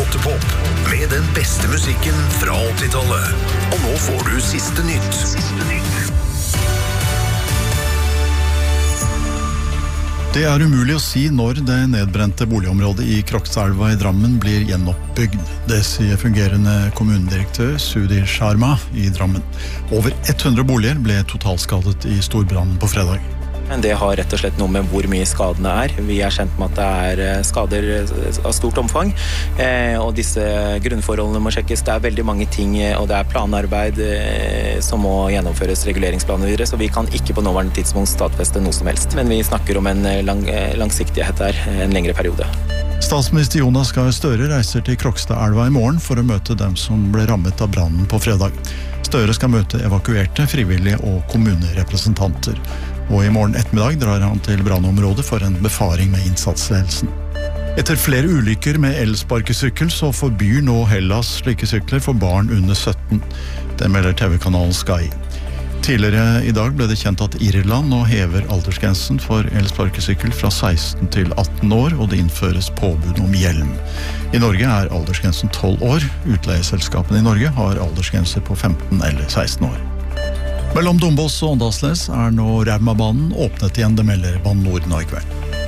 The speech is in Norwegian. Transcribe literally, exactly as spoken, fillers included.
Åttepop, med den beste musikken fra åttitallet. Og nå får du siste nytt. Siste nytt. Det er umulig å si når det nedbrente boligområdet i Krokstadelva i Drammen blir gjenoppbygd. Det sier fungerende kommunedirektør Sudhir Sharma i Drammen. Over hundre boliger ble totalskadet i storbrannen på fredag. Men det har rett og slett noe med hvor mye skadene er. Vi er kjent med at det er skader av stort omfang, og disse grunnforholdene må sjekkes. Det er veldig mange ting, og det er planarbeid som må gjennomføres, reguleringsplaner videre, så vi kan ikke på nåværende tidspunkt stadfeste noe som helst. Men vi snakker om en lang, langsiktighet der, en lengre periode. Statsminister Jonas Gahr Støre reiser til Krokstadelva i morgen for å møte dem som ble rammet av brannen på fredag. Støre skal møte evakuerte, frivillige og kommunerepresentanter. Og i morgen ettermiddag drar han til brannområdet for en befaring med innsatsledelsen. Etter flere ulykker med elsparkesykkel så forbyr nå Hellas slike sykler for barn under sytten. Det melder T V-kanalen Sky. Tidligere i dag ble det kjent at Irland nå hever aldersgrensen for elsparkesykkel fra seksten til atten år, og det innføres påbud om hjelm. I Norge er aldersgrensen tolv år. Utleieselskapene i Norge har aldersgrenser på femten eller seksten år. Mellom Dombås og Åndalsnes er nå Raumabanen åpnet igjen, det melder Bane Nor nå i kveld.